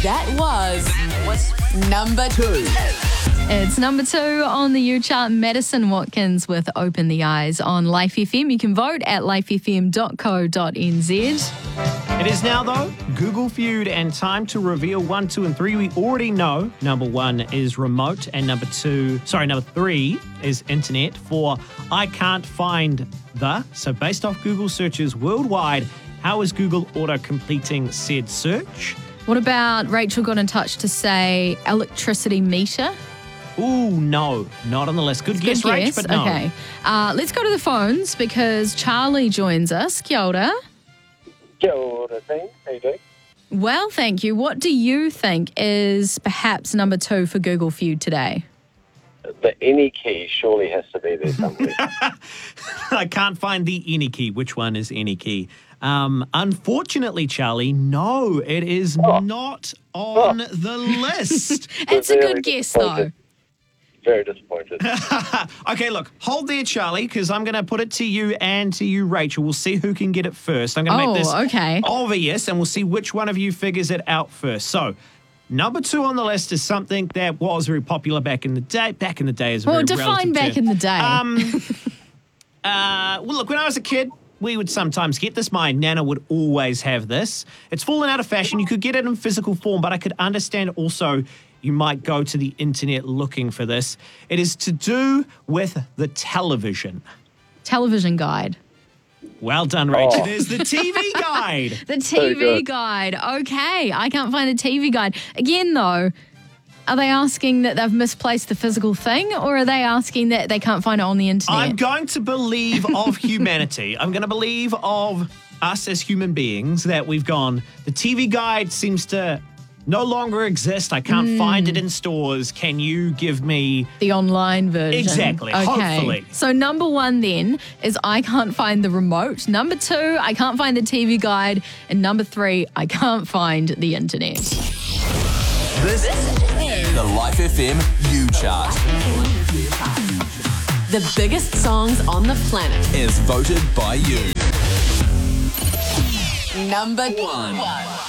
That was number 2. It's number 2 on the U chart. Madison Watkins with Open the Eyes on Life FM. You can vote at lifefm.co.nz. It is now, though, Google Feud, and time to reveal 1, 2, and 3. We already know number 1 is remote, and number 3 is internet for I can't find the. So based off Google searches worldwide, how is Google auto-completing said search? What about Rachel got in touch to say electricity meter? Ooh, no, not on the list. Good guess, Rach, but no. Okay. Let's go to the phones because Charlie joins us. Kia ora. Kia ora, team. How you doing? Well, thank you. What do you think is perhaps number 2 for Google Feud today? The any key surely has to be there somewhere. I can't find the any key. Which one is any key? Unfortunately, Charlie, no, it is not on the list. It's a good guess, though. Very disappointed. Okay, look, hold there, Charlie, because I'm going to put it to you and to you, Rachel. We'll see who can get it first. I'm going to make this obvious, and we'll see which one of you figures it out first. So, number 2 on the list is something that was very popular back in the day. Back in the day is a very define relative back term. in the day. Well, look, when I was a kid, we would sometimes get this. My nana would always have this. It's fallen out of fashion. You could get it in physical form, but I could understand also you might go to the internet looking for this. It is to do with the television. Television guide. Well done, Rach. It is the TV guide. The TV guide. Okay, I can't find the TV guide. Again, though, are they asking that they've misplaced the physical thing, or are they asking that they can't find it on the internet? I'm going to believe of humanity. I'm going to believe of us as human beings that we've gone, the TV guide seems to no longer exist. I can't find it in stores. Can you give me the online version? Exactly. Okay. Hopefully. So number 1 then is I can't find the remote. Number 2, I can't find the TV guide. And number 3, I can't find the internet. This is the Life FM U Chart. The biggest songs on the planet Is voted by you. Number 1.